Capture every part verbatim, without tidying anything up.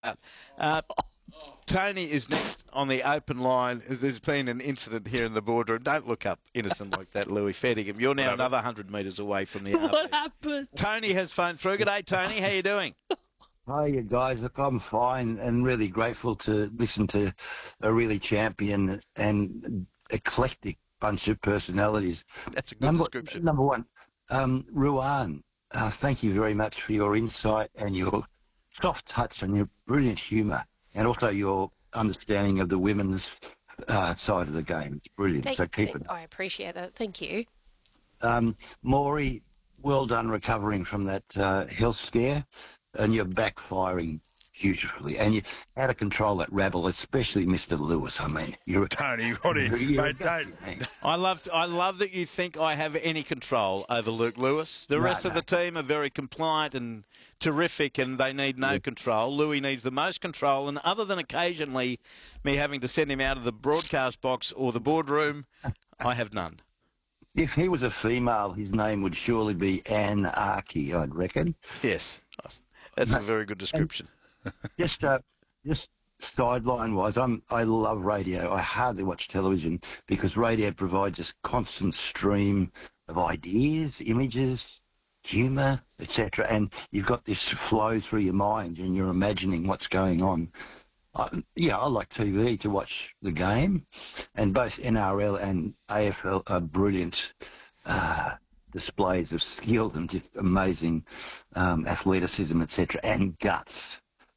Uh, Tony is next on the open line. There's been an incident here in the boardroom. Don't look up innocent like that, Louis Fettingham. You're now another one hundred metres away from the R B. What happened? Tony has phoned through. G'day, Tony. How you doing? Hi, you guys. Look, I'm fine and really grateful to listen to a really champion and eclectic bunch of personalities. That's a good number, description. Number one, um, Ruan, uh, thank you very much for your insight and your soft touch and your brilliant humour and also your understanding of the women's uh, side of the game. It's brilliant, Thank, so keep it. I appreciate that. Thank you. Um, Maury, well done recovering from that uh, health scare. And you're backfiring beautifully. And you're out of control, that rabble, especially Mister Lewis. I mean, you're... Tony, what are you... you're Mate, don't... I love, I love that you think I have any control over Luke Lewis. The No, rest no. of the team are very compliant and terrific, and they need no control. Louis needs the most control, and other than occasionally me having to send him out of the broadcast box or the boardroom, I have none. If he was a female, his name would surely be Anne Archie, I'd reckon. Yes, that's a very good description. Just, uh, just sideline-wise, I'm, I love radio. I hardly watch television because radio provides us constant stream of ideas, images, humour, et cetera. And you've got this flow through your mind and you're imagining what's going on. I, yeah, I like T V to watch the game, and both N R L and A F L are brilliant uh, displays of skill and just amazing um, athleticism, et cetera, and guts.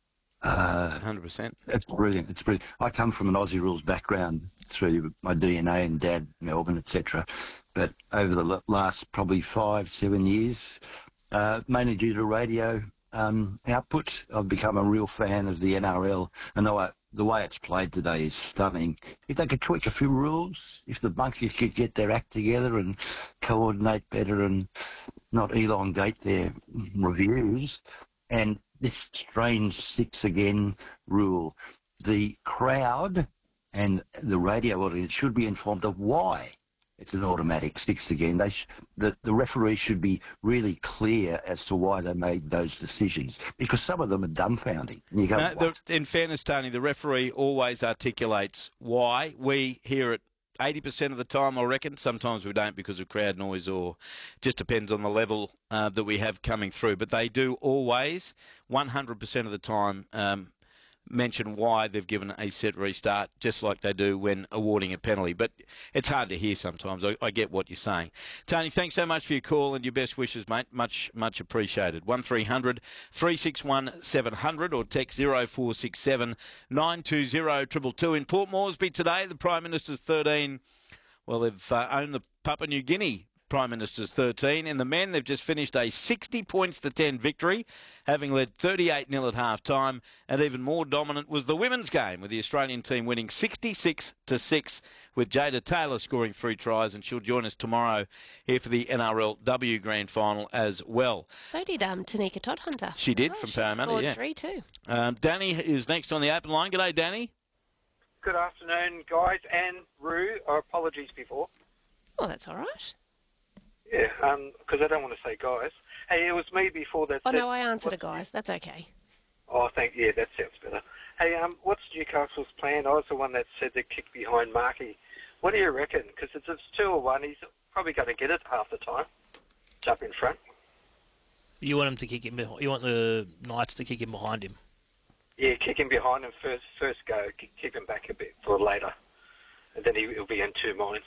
Uh, one hundred percent. It's brilliant. It's brilliant. I come from an Aussie rules background through my D N A and dad, Melbourne, et cetera. But over the last probably five, seven years, uh, mainly due to radio um, output, I've become a real fan of the N R L. And the way, the way it's played today is stunning. If they could tweak a few rules, if the bunkies could get their act together and coordinate better and not elongate their reviews, and this strange six again rule, the crowd and the radio audience should be informed of why it's an automatic six again. They sh- the, the referee should be really clear as to why they made those decisions, because some of them are dumbfounding. And you go, No, what? the, in fairness, Tony, the referee always articulates why. We hear it eighty percent of the time, I reckon. Sometimes we don't because of crowd noise, or just depends on the level uh, that we have coming through. But they do always, one hundred percent of the time, um, mention why they've given a set restart, just like they do when awarding a penalty. But it's hard to hear sometimes. I, I get what you're saying. Tony, thanks so much for your call and your best wishes, mate. Much, much appreciated. one three hundred, three six one, seven hundred or text zero four six seven, nine two zero, two two two. In Port Moresby today, the Prime Minister's thirteen, well, they've uh, owned the Papua New Guinea Prime Minister's thirteen. And the men, they've just finished a sixty points to ten victory, having led thirty-eight nil at half-time. And even more dominant was the women's game, with the Australian team winning sixty-six to six, with Jada Taylor scoring three tries. And she'll join us tomorrow here for the N R L W Grand Final as well. So did um, Tanika Todhunter. She did Oh, from she Parramatta, scored yeah. three too. Um, Danny is next on the open line. G'day, Danny. Good afternoon, guys, and Roo. Or apologies before. Oh, that's all right. Yeah, um, because I don't want to say guys. Hey, it was me before that Oh, said... no, I answered a what's- guys. That's okay. Oh, thank you. Yeah, that sounds better. Hey, um, what's Newcastle's plan? I was the one that said the kick behind Markey. What do you reckon? Because it's, it's two or one. He's probably going to get it half the time. Jump in front. You want him to kick him behind? You want the Knights to kick him behind him? Yeah, kick him behind him first, first go. Kick, kick him back a bit for later. And then he, he'll be in two minds.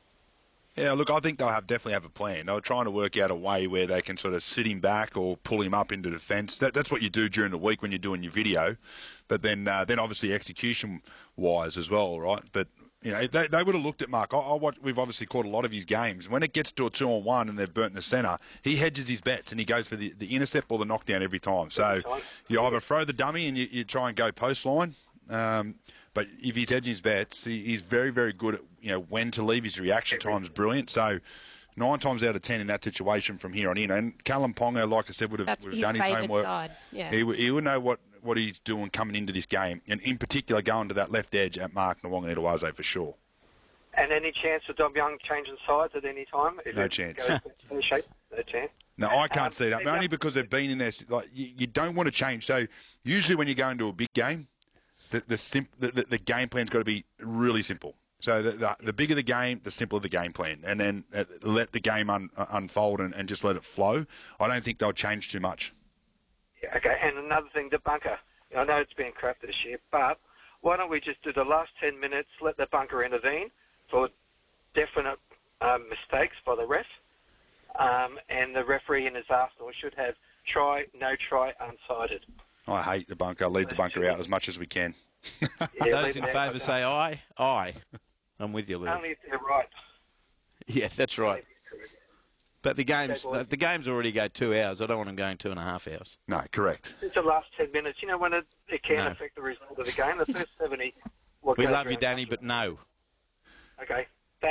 Yeah, look, I think they'll have definitely have a plan. They're trying to work out a way where they can sort of sit him back or pull him up into defence. That, that's what you do during the week when you're doing your video. But then, uh, then obviously execution-wise as well, right? But you know, they, they would have looked at Mark. I, I watch, we've obviously caught a lot of his games. When it gets to a two-on-one and they've burnt in the centre, he hedges his bets and he goes for the, the intercept or the knockdown every time. So you either throw the dummy and you, you try and go post line. Um, but if he's hedging his bets, he, he's very, very good at you know when to leave. His reaction time is brilliant. So nine times out of ten in that situation from here on in. And Callum Ponga, like I said, would have, That's would his have done his favourite homework. side. Yeah. He, would- he would know what, what he's doing coming into this game, and in particular going to that left edge at Mark Nwonga for sure. And any chance of Dom Young changing sides at any time? If No it chance. goes into shape? No chance. No, I can't Um, see that. there's Only no- because they've been in there. Like you, you don't want to change. So usually when you go into a big game, the the, simp, the, the, the game plan's got to be really simple. So the, the the bigger the game, the simpler the game plan, and then uh, let the game un, uh, unfold and, and just let it flow. I don't think they'll change too much. Yeah, okay, and another thing, the bunker. I know it's been crap this year, but why don't we just do the last ten minutes, let the bunker intervene for definite um, mistakes by the ref, um, and the referee in his arsenal should have try, no try, unsided. I hate the bunker. Leave the bunker out as much as we can. Yeah, Those leave in it out. favour say aye. Aye. I'm with you, Lou. Only if they're right. Yeah, that's right. Only if they're correct. But the games, Okay, boys. the, the games already go two hours. I don't want them going two and a half hours. No, correct. It's the last ten minutes. You know when it, it can No. affect the result of the game. The first seventy. What We goes love you, around Danny, comes but no. around. Okay.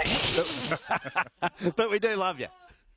Thanks. But we do love you.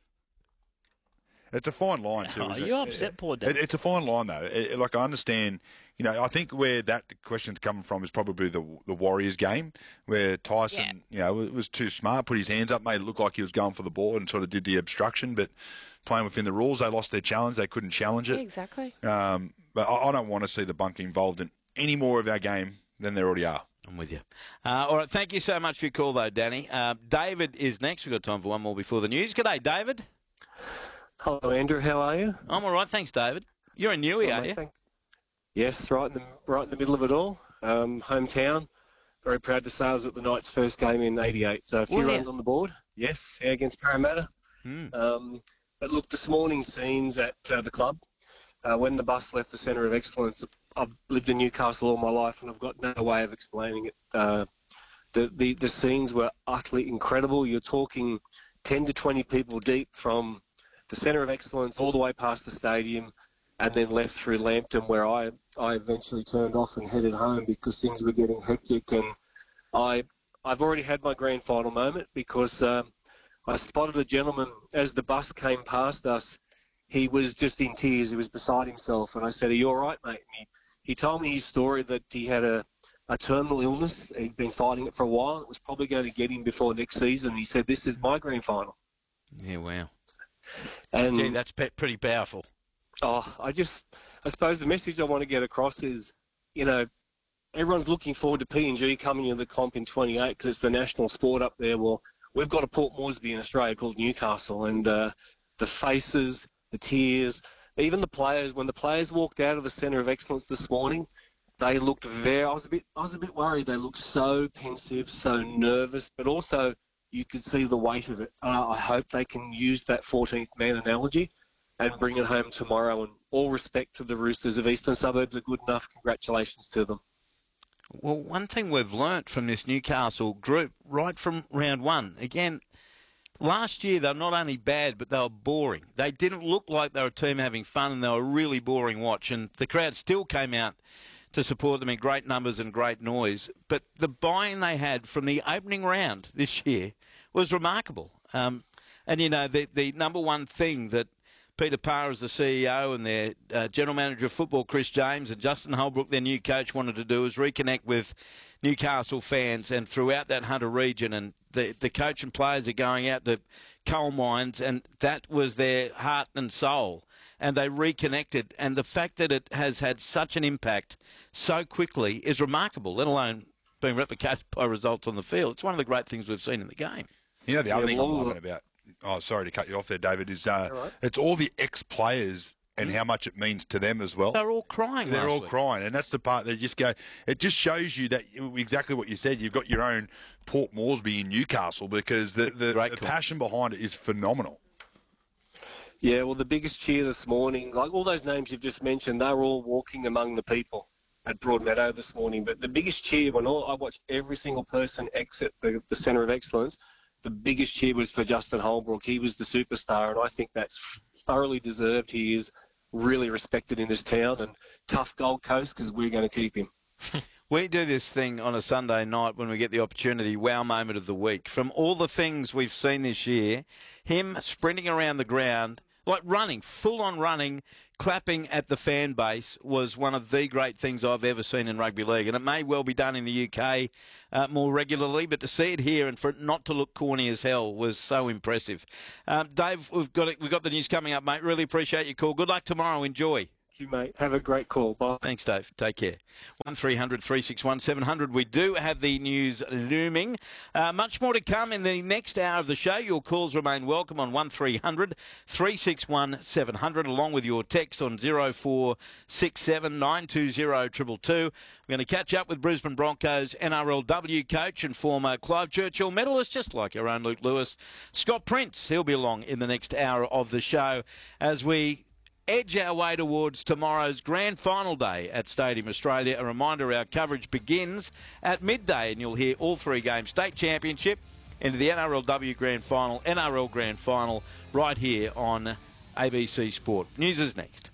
It's a fine line too. Oh, isn't you it? upset poor It, Dad. it's a fine line though. It, it- like I understand, you know, I think where that question's coming from is probably the the Warriors game where Tyson, you know, was too smart, put his hands up, made it look like he was going for the ball, and sort of did the obstruction. But playing within the rules, they lost their challenge. They couldn't challenge Yeah, it. exactly. Um, but I, I don't want to see the bunker involved in any more of our game than there already are. I'm with you. Uh, all right, thank you so much for your call, though, Danny. Uh, David is next. We've got time for one more before the news. G'day, David. Hello, Andrew. How are you? I'm all right, thanks, David. You're in Newey, Well, are mate, you? thanks. Yes, right in the right in the middle of it all. Um, hometown. Very proud to say I was at the Knights' first game in eighty-eight. So a few Were you? runs on the board. Yes, yeah, against Parramatta. Hmm. Um, but look, this morning's scenes at uh, the club. Uh, when the bus left the Centre of Excellence, I've lived in Newcastle all my life, and I've got no way of explaining it. Uh, the, the the scenes were utterly incredible. You're talking ten to twenty people deep from the Centre of Excellence all the way past the stadium, and then left through Lambton, where I, I eventually turned off and headed home because things were getting hectic. And I, I've already had my grand final moment because um, I spotted a gentleman as the bus came past us. He was just in tears. He was beside himself. And I said, "Are you all right, mate?" And he, he told me his story that he had a, a terminal illness. He'd been fighting it for a while. It was probably going to get him before next season. He said, "This is my grand final." Yeah, wow. And Gee, that's pe- pretty powerful. Oh, I just, I suppose the message I want to get across is, you know, everyone's looking forward to P and G coming into the comp in twenty-eight because it's the national sport up there. Well, we've got a Port Moresby in Australia called Newcastle, and uh, the faces, the tears, even the players. When the players walked out of the Centre of Excellence this morning, they looked very. I was a bit, I was a bit worried. They looked so pensive, so nervous, but also you could see the weight of it. Uh, I hope they can use that fourteenth man analogy and bring it home tomorrow. And all respect to the Roosters of Eastern Suburbs are good enough. Congratulations to them. Well, one thing we've learnt from this Newcastle group right from round one, again, last year they were not only bad, but they were boring. They didn't look like they were a team having fun, and they were a really boring watch. And the crowd still came out to support them in great numbers and great noise. But the buy-in they had from the opening round this year was remarkable. Um, and, you know, the, the number one thing that Peter Parr, as the C E O, and their uh, General Manager of Football, Chris James, and Justin Holbrook, their new coach, wanted to do is reconnect with Newcastle fans and throughout that Hunter region. And the, the coach and players are going out to coal mines, and that was their heart and soul. And they reconnected. And the fact that it has had such an impact so quickly is remarkable, let alone being replicated by results on the field. It's one of the great things we've seen in the game. You know, the other Yeah, thing well, I'm loving about, oh, sorry to cut you off there, David, is uh, All right. it's all the ex-players and how much it means to them as well. They're all crying They're last all week. crying, and that's the part that just go. It just shows you that exactly what you said. You've got your own Port Moresby in Newcastle because the, the, Great the call. passion behind it is phenomenal. Yeah, well, the biggest cheer this morning, like all those names you've just mentioned, they were all walking among the people at Broadmeadow this morning. But the biggest cheer, when all, I watched every single person exit the, the Centre of Excellence, the biggest cheer was for Justin Holbrook. He was the superstar, and I think that's thoroughly deserved. He is really respected in this town, and tough Gold Coast because we're going to keep him. We do this thing on a Sunday night when we get the opportunity, wow moment of the week. From all the things we've seen this year, him sprinting around the ground, like running, full on running, clapping at the fan base was one of the great things I've ever seen in rugby league, and it may well be done in the U K uh, more regularly, but to see it here and for it not to look corny as hell was so impressive. Um, Dave, we've got it, we've got the news coming up, mate. Really appreciate your call. Good luck tomorrow. Enjoy. Thank you, mate. Have a great call. Bye. Thanks, Dave. Take care. one three hundred three six one seven hundred. We do have the news looming. Uh, much more to come in the next hour of the show. Your calls remain welcome on one three hundred three six one seven hundred, along with your text on zero four six seven nine two zero two two two. We're going to catch up with Brisbane Broncos N R L W coach and former Clive Churchill medalist, just like our own Luke Lewis, Scott Prince. He'll be along in the next hour of the show as we edge our way towards tomorrow's grand final day at Stadium Australia. A reminder, our coverage begins at midday and you'll hear all three games, state championship into the N R L W grand final, N R L grand final, right here on A B C Sport. News is next.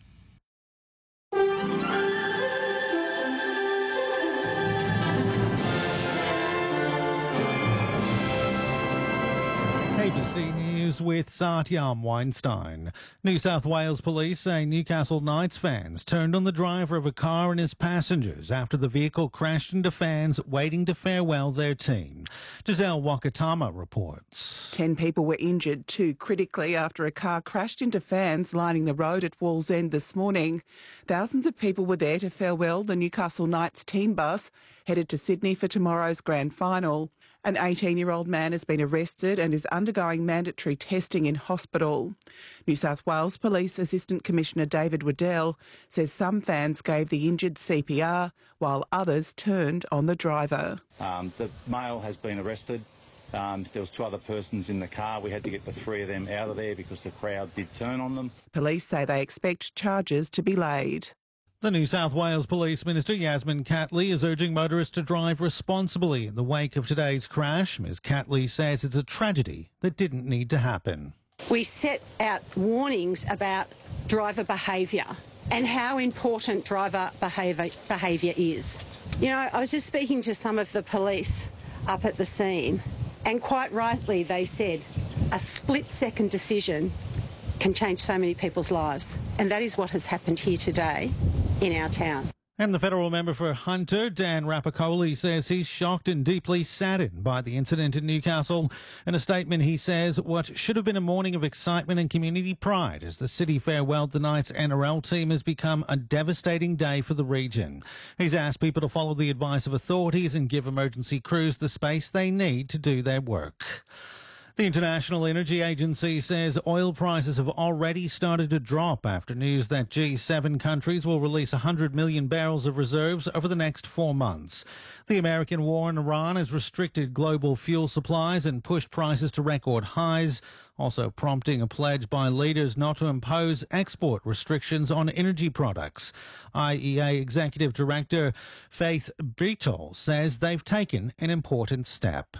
A B C News with Satyam Weinstein. New South Wales police say Newcastle Knights fans turned on the driver of a car and his passengers after the vehicle crashed into fans waiting to farewell their team. Giselle Wakatama reports. Ten people were injured, too critically, after a car crashed into fans lining the road at Wallsend this morning. Thousands of people were there to farewell the Newcastle Knights team bus headed to Sydney for tomorrow's grand final. An eighteen-year-old man has been arrested and is undergoing mandatory testing in hospital. New South Wales Police Assistant Commissioner David Waddell says some fans gave the injured C P R while others turned on the driver. Um, the male has been arrested. Um, there was two other persons in the car. We had to get the three of them out of there because the crowd did turn on them. Police say they expect charges to be laid. The New South Wales Police Minister Yasmin Catley is urging motorists to drive responsibly in the wake of today's crash. Ms Catley says it's a tragedy that didn't need to happen. We set out warnings about driver behaviour and how important driver behaviour behaviour is. You know, I was just speaking to some of the police up at the scene, and quite rightly they said a split-second decision can change so many people's lives, and that is what has happened here today in our town. And the federal member for Hunter, Dan Rapopoli, says he's shocked and deeply saddened by the incident in Newcastle. In a statement, he says what should have been a morning of excitement and community pride as the city farewelled the Knights N R L team has become a devastating day for the region. He's asked people to follow the advice of authorities and give emergency crews the space they need to do their work. The International Energy Agency says oil prices have already started to drop after news that G seven countries will release one hundred million barrels of reserves over the next four months. The American war in Iran has restricted global fuel supplies and pushed prices to record highs, also prompting a pledge by leaders not to impose export restrictions on energy products. I E A Executive Director Faith Britol says they've taken an important step.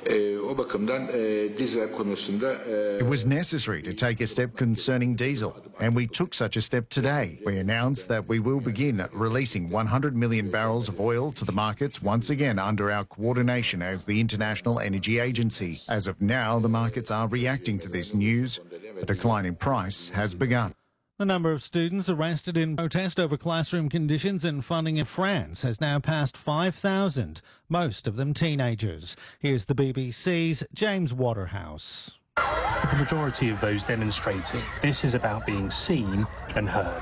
It was necessary to take a step concerning diesel, and we took such a step today. We announced that we will begin releasing one hundred million barrels of oil to the markets once again under our coordination as the International Energy Agency. As of now, the markets are reacting to this news. A decline in price has begun. The number of students arrested in protest over classroom conditions and funding in France has now passed five thousand, most of them teenagers. Here's the B B C's James Waterhouse. For the majority of those demonstrating, this is about being seen and heard.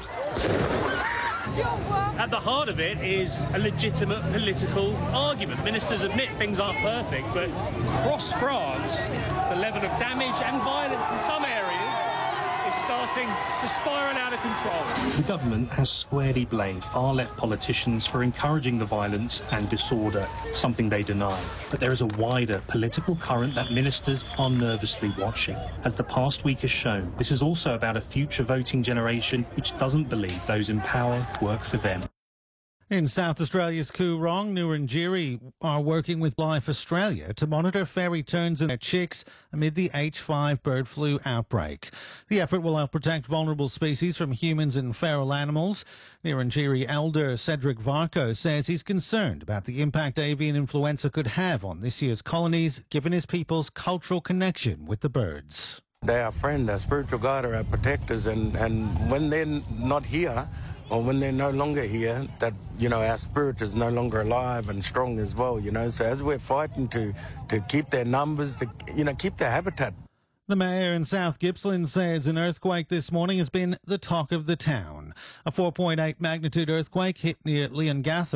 At the heart of it is a legitimate political argument. Ministers admit things aren't perfect, but across France, the level of damage and violence in some areas is starting to spiral out of control. The government has squarely blamed far-left politicians for encouraging the violence and disorder, something they deny. But there is a wider political current that ministers are nervously watching. As the past week has shown, this is also about a future voting generation which doesn't believe those in power work for them. In South Australia's Coorong, Nurrinjeri are working with Life Australia to monitor fair returns in their chicks amid the H five bird flu outbreak. The effort will help protect vulnerable species from humans and feral animals. Nurrinjeri elder Cedric Varco says he's concerned about the impact avian influenza could have on this year's colonies, given his people's cultural connection with the birds. They're our friend, our spiritual guide, or our protectors, and, and when they're not here, or when they're no longer here, that, you know, our spirit is no longer alive and strong as well, you know. So as we're fighting to, to keep their numbers, to, you know, keep their habitat. The mayor in South Gippsland says an earthquake this morning has been the talk of the town. A four point eight magnitude earthquake hit near Leongatha